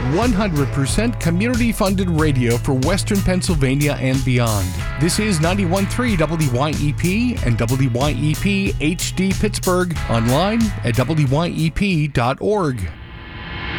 100% community-funded radio for Western Pennsylvania and beyond. This is 91.3 WYEP and WYEP HD Pittsburgh, online at WYEP.org.